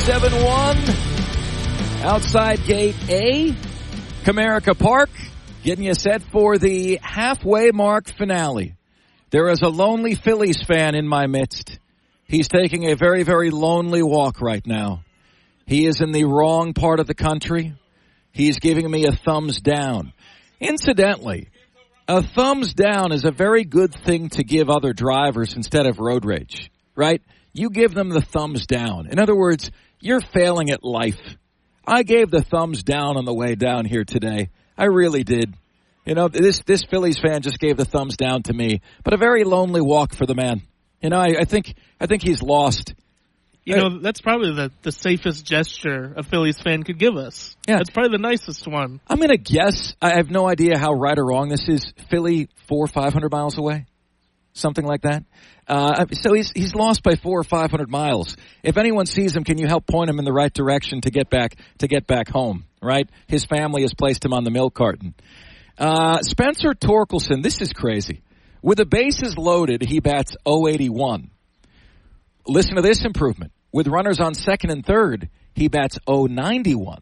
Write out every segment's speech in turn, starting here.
97.1 outside gate A, Comerica Park, getting you set for the halfway mark finale. There is a lonely Phillies fan in my midst. He's taking a very, very lonely walk right now. He is in the wrong part of the country. He's giving me a thumbs down. Incidentally, a thumbs down is a very good thing to give other drivers instead of road rage, right? You give them the thumbs down. In other words, you're failing at life. I gave the thumbs down on the way down here today. I really did. You know, this Phillies fan just gave the thumbs down to me. But a very lonely walk for the man. You know, I think he's lost. You know, that's probably the safest gesture a Phillies fan could give us. Yeah. That's probably the nicest one. I'm going to guess, I have no idea how right or wrong this is, Philly 400 or 500 miles away? Something like that. So he's lost by 400 or 500 miles. If anyone sees him, can you help point him in the right direction to get back home? Right? His family has placed him on the milk carton. Spencer Torkelson, this is crazy. With the bases loaded, he bats .081. Listen to this improvement. With runners on second and third, he bats .091.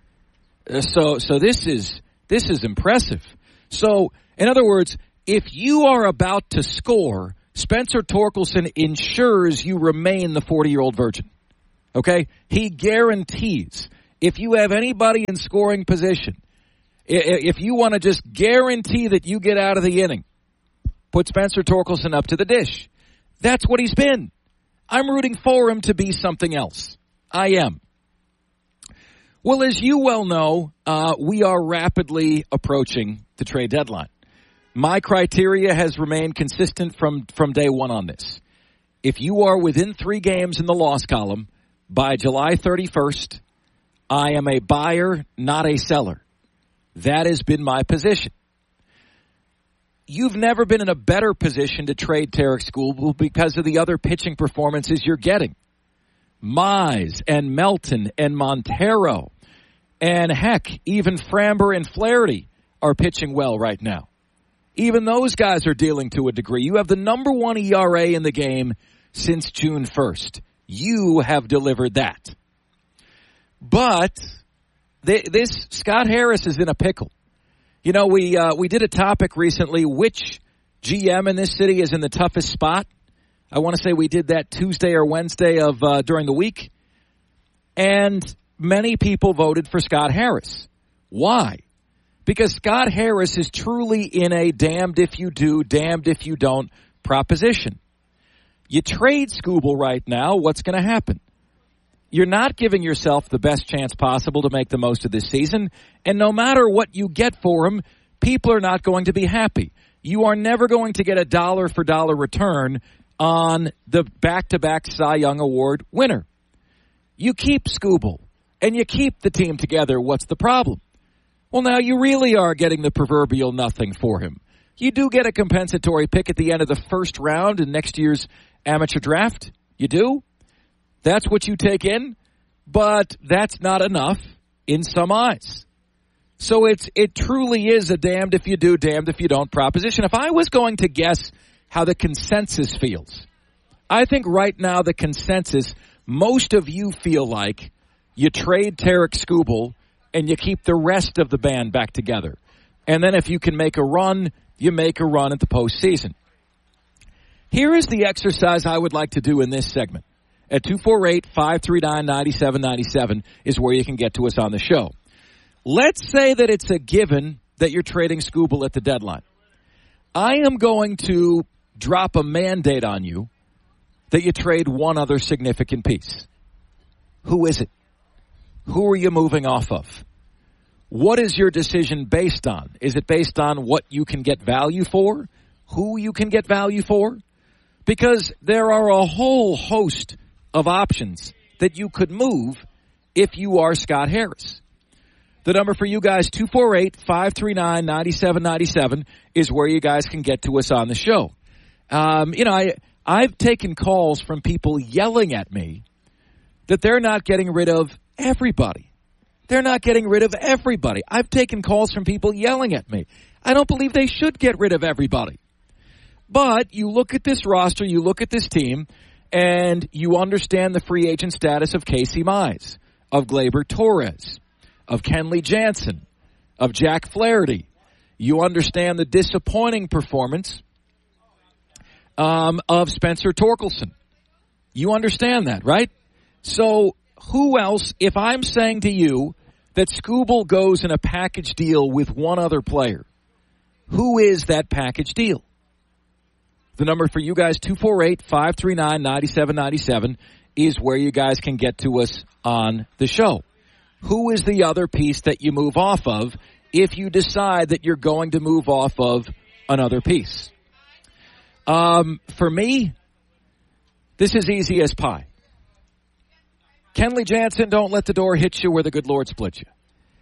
So this is impressive. So in other words, if you are about to score, Spencer Torkelson ensures you remain the 40-year-old virgin. Okay? He guarantees. If you have anybody in scoring position, if you want to just guarantee that you get out of the inning, put Spencer Torkelson up to the dish. That's what he's been. I'm rooting for him to be something else. I am. Well, as you well know, we are rapidly approaching the trade deadline. My criteria has remained consistent from day one on this. If you are within 3 games in the loss column by July 31st, I am a buyer, not a seller. That has been my position. You've never been in a better position to trade Tarek Skubal because of the other pitching performances you're getting. Mize and Melton and Montero and heck, even Framber and Flaherty are pitching well right now. Even those guys are dealing to a degree. You have the number 1 ERA in the game since June 1st. You have delivered that. But this Scott Harris is in a pickle. You know, we did a topic recently, which GM in this city is in the toughest spot. I want to say we did that Tuesday or Wednesday of during the week. And many people voted for Scott Harris. Why? Because Scott Harris is truly in a damned if you do, damned if you don't proposition. You trade Skubal right now, what's going to happen? You're not giving yourself the best chance possible to make the most of this season, and no matter what you get for him, people are not going to be happy. You are never going to get a dollar-for-dollar return on the back-to-back Cy Young Award winner. You keep Skubal, and you keep the team together. What's the problem? Well, now you really are getting the proverbial nothing for him. You do get a compensatory pick at the end of the first round in next year's amateur draft. You do. That's what you take in, but that's not enough in some eyes. So it truly is a damned if you do, damned if you don't proposition. If I was going to guess how the consensus feels, I think right now the consensus, most of you feel like you trade Tarek Skubal and you keep the rest of the band back together. And then if you can make a run, you make a run at the postseason. Here is the exercise I would like to do in this segment. At 248-539-9797 is where you can get to us on the show. Let's say that it's a given that you're trading Skubal at the deadline. I am going to drop a mandate on you that you trade one other significant piece. Who is it? Who are you moving off of? What is your decision based on? Is it based on what you can get value for? Who you can get value for? Because there are a whole host of options that you could move if you are Scott Harris. The number for you guys, 248-539-9797, is where you guys can get to us on the show. I've taken calls from people yelling at me that they're not getting rid of everybody. They're not getting rid of everybody. I've taken calls from people yelling at me. I don't believe they should get rid of everybody. But you look at this roster, you look at this team, And you understand the free agent status of Casey Mize, of Gleyber Torres, of Kenley Jansen, of Jack Flaherty. You understand the disappointing performance of Spencer Torkelson. You understand that, right? So who else, if I'm saying to you that Skubal goes in a package deal with one other player, who is that package deal? The number for you guys, 248-539-9797, is where you guys can get to us on the show. Who is the other piece that you move off of if you decide that you're going to move off of another piece? For me, this is easy as pie. Kenley Jansen, don't let the door hit you where the good Lord split you.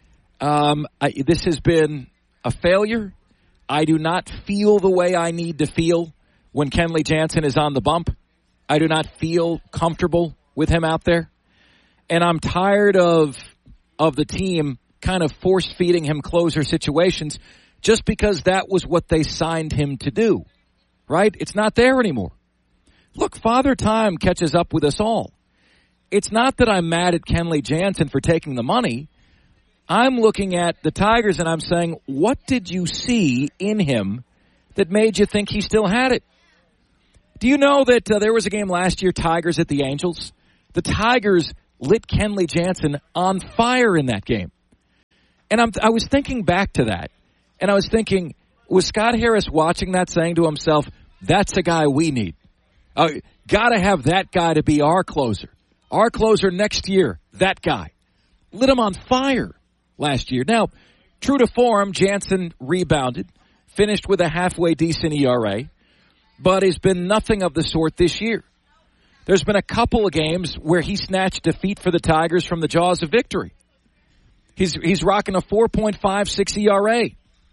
This has been a failure. I do not feel the way I need to feel when Kenley Jansen is on the bump. I do not feel comfortable with him out there. And I'm tired of the team kind of force-feeding him closer situations just because that was what they signed him to do, right? It's not there anymore. Look, Father Time catches up with us all. It's not that I'm mad at Kenley Jansen for taking the money. I'm looking at the Tigers and I'm saying, what did you see in him that made you think he still had it? Do you know that there was a game last year, Tigers at the Angels? The Tigers lit Kenley Jansen on fire in that game. And I was thinking back to that, and I was thinking, was Scott Harris watching that saying to himself, that's a guy we need. Got to have that guy to be our closer. Our closer next year, that guy. Lit him on fire last year. Now, true to form, Jansen rebounded, finished with a halfway decent ERA, but has been nothing of the sort this year. There's been a couple of games where he snatched defeat for the Tigers from the jaws of victory. He's rocking a 4.56 ERA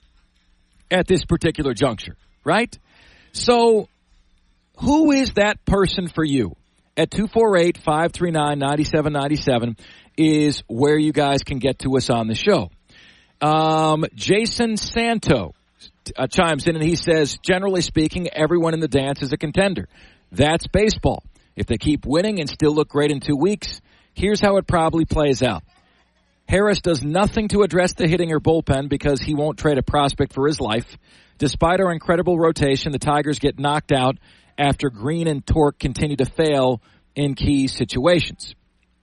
at this particular juncture, right? So who is that person for you? At 248-539-9797 is where you guys can get to us on the show. Jason Santo chimes in and he says, generally speaking, everyone in the dance is a contender. That's baseball. If they keep winning and still look great in 2 weeks, here's how it probably plays out. Harris does nothing to address the hitting or bullpen because he won't trade a prospect for his life. Despite our incredible rotation, the Tigers get knocked out after Green and Torque continue to fail in key situations.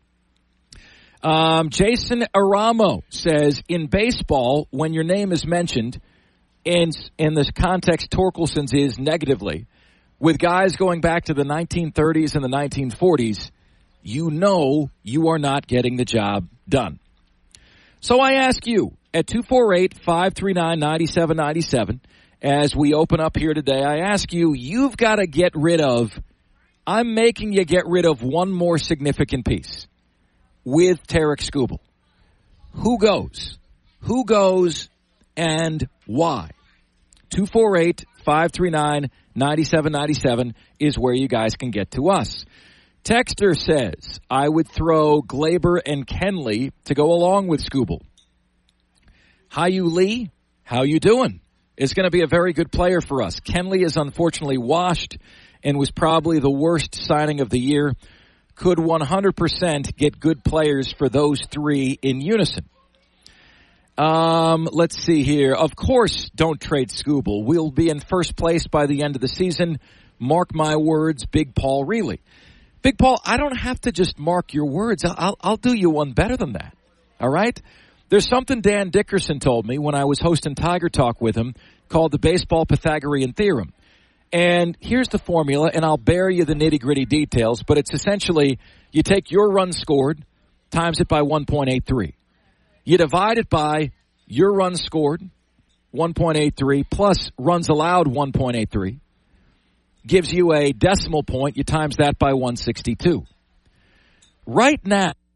Jason Aramo says, in baseball, when your name is mentioned, in this context, Torkelson's is negatively, with guys going back to the 1930s and the 1940s, you know you are not getting the job done. So I ask you, at 248-539-9797, as we open up here today, I ask you, you've got to get rid of, I'm making you get rid of one more significant piece with Tarik Skubal. Who goes? Who goes and why? 248-539-9797 is where you guys can get to us. Texter says, I would throw Gleyber and Kenley to go along with Skubal. Hayu Lee, how you doing? Is going to be a very good player for us. Kenley is unfortunately washed and was probably the worst signing of the year. Could 100% get good players for those three in unison. Let's see here. Of course, don't trade Skubal. We'll be in first place by the end of the season. Mark my words, Big Paul Reilly. Big Paul, I don't have to just mark your words. I'll do you one better than that. All right? There's something Dan Dickerson told me when I was hosting Tiger Talk with him called the Baseball Pythagorean Theorem. And here's the formula, and I'll bear you the nitty-gritty details, but it's essentially you take your runs scored, times it by 1.83. You divide it by your runs scored, 1.83, plus runs allowed, 1.83. Gives you a decimal point. You times that by 162. Right now,